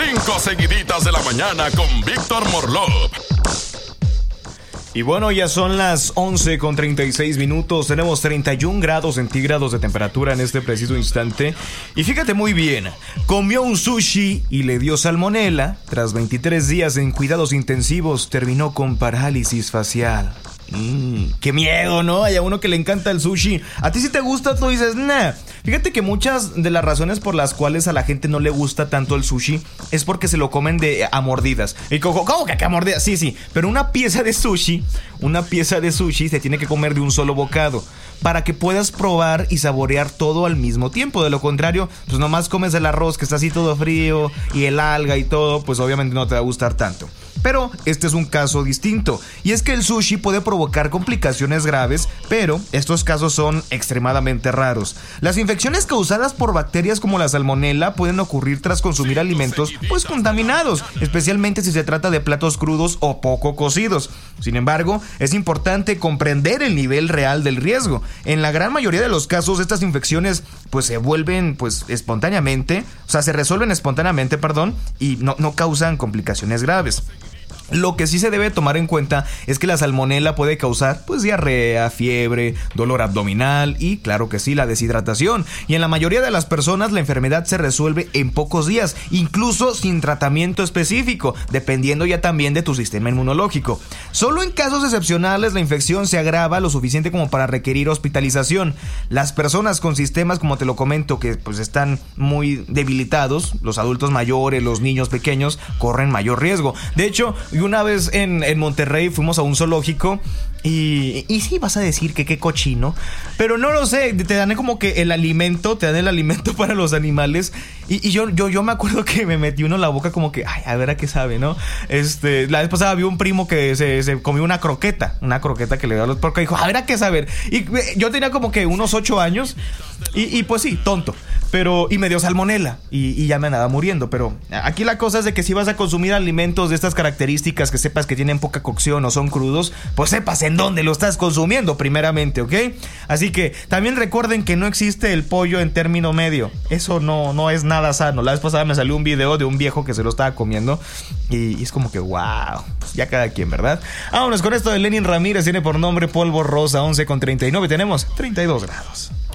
5 seguiditas de la mañana con Víctor Morlov. Y bueno, ya son las 11:36. Tenemos 31 grados centígrados de temperatura en este preciso instante. Y fíjate muy bien, comió un sushi y le dio salmonela. Tras 23 días en cuidados intensivos, terminó con parálisis facial. Qué miedo, ¿no? Hay a uno que le encanta el sushi. A ti si te gusta, tú dices, nah. Fíjate que muchas de las razones por las cuales a la gente no le gusta tanto el sushi es porque se lo comen a mordidas. Y ¿cómo que a mordidas? Sí, pero una pieza de sushi se tiene que comer de un solo bocado para que puedas probar y saborear todo al mismo tiempo. De lo contrario, pues nomás comes el arroz que está así todo frío y el alga y todo, pues obviamente no te va a gustar tanto. Pero este es un caso distinto, y es que el sushi puede provocar complicaciones graves, pero estos casos son extremadamente raros. Las infecciones causadas por bacterias como la salmonela pueden ocurrir tras consumir alimentos pues contaminados, especialmente si se trata de platos crudos o poco cocidos. Sin embargo, es importante comprender el nivel real del riesgo. En la gran mayoría de los casos, estas infecciones pues se resuelven espontáneamente, y no causan complicaciones graves. Lo que sí se debe tomar en cuenta es que la salmonela puede causar diarrea, fiebre, dolor abdominal y, claro que sí, la deshidratación. Y en la mayoría de las personas la enfermedad se resuelve en pocos días, incluso sin tratamiento específico, dependiendo ya también de tu sistema inmunológico. Solo en casos excepcionales la infección se agrava lo suficiente como para requerir hospitalización. Las personas con sistemas, como te lo comento, que están muy debilitados, los adultos mayores, los niños pequeños, corren mayor riesgo. De hecho, una vez en Monterrey fuimos a un zoológico y sí, vas a decir que qué cochino, pero no lo sé, te dan como que el alimento para los animales y yo me acuerdo que me metí uno en la boca como que, ay, a ver a qué sabe, ¿no? La vez pasada vi un primo que se comió una croqueta que le dio a los porcos y dijo, a ver a qué saber, y yo tenía como que unos 8 años y pues sí, tonto. Y me dio salmonela y ya me andaba muriendo. Pero aquí la cosa es de que si vas a consumir alimentos de estas características, que sepas que tienen poca cocción o son crudos, pues sepas en dónde lo estás consumiendo primeramente, ¿ok? Así que también recuerden que no existe el pollo en término medio. Eso no es nada sano. La vez pasada me salió un video de un viejo que se lo estaba comiendo y es como que wow, pues ya cada quien, ¿verdad? Vámonos con esto de Lenin Ramírez, tiene por nombre Polvo Rosa. 11:39, tenemos 32 grados.